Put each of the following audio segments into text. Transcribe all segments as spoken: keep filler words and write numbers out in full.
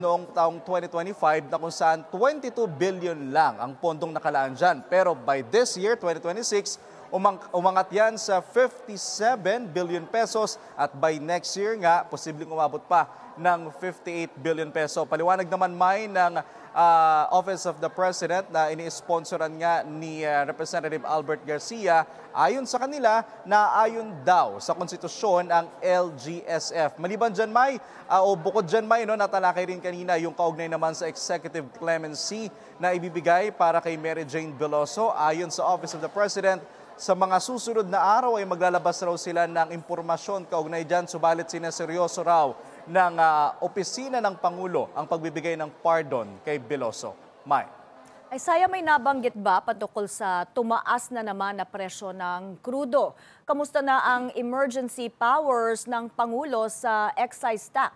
noong taong twenty twenty-five na kung saan twenty-two billion lang ang pondong nakalaan dyan. Pero by this year, twenty twenty-six, umang umangat yan sa fifty-seven billion pesos at by next year nga, posibleng umabot pa ng fifty-eight billion peso. Paliwanag naman may ng uh, Office of the President na ini-sponsoran nga ni uh, Representative Albert Garcia. Ayon sa kanila na ayon daw sa konstitusyon ang L G S F. Maliban dyan may, uh, o bukod dyan may, no, natalakay rin kanina yung kaugnay naman sa executive clemency na ibibigay para kay Mary Jane Veloso. Ayon sa Office of the President, sa mga susunod na araw ay maglalabas raw sila ng impormasyon kaugnay dyan, subalit sineseryoso raw ng uh, opisina ng Pangulo ang pagbibigay ng pardon kay Veloso. May. Ay saya, may nabanggit ba patungkol sa tumaas na naman na presyo ng krudo? Kamusta na ang emergency powers ng Pangulo sa excise tax?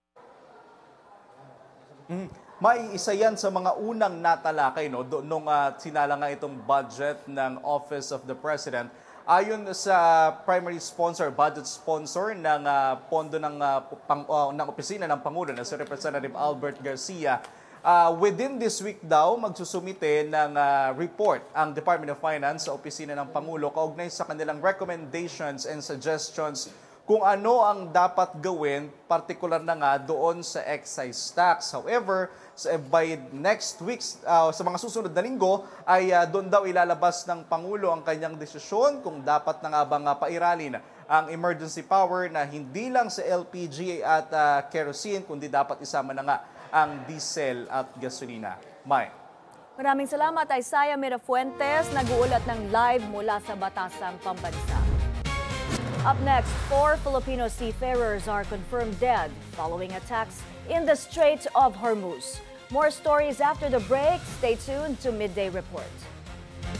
Mm. May isa yan sa mga unang natalakay no, do, nung uh, sinala nga itong budget ng Office of the President. Ayon sa primary sponsor, budget sponsor ng uh, pondo ng, uh, pang, uh, ng opisina ng Pangulo na si Representative Albert Garcia, uh, within this week daw magsusumite ng uh, report ang Department of Finance sa opisina ng Pangulo kaugnay sa kanilang recommendations and suggestions kung ano ang dapat gawin, partikular na nga doon sa excise tax. However, by next week, uh, sa mga susunod na linggo, ay uh, doon daw ilalabas ng Pangulo ang kanyang desisyon kung dapat na nga bang uh, pairalin ang emergency power na hindi lang sa L P G at uh, kerosene, kundi dapat isama na nga ang diesel at gasolina. May. Maraming salamat, Isaiah Mirafuentes, nag-uulat ng live mula sa Batasang Pambansa. Up next, four Filipino seafarers are confirmed dead following attacks in the Strait of Hormuz. More stories after the break. Stay tuned to Midday Report.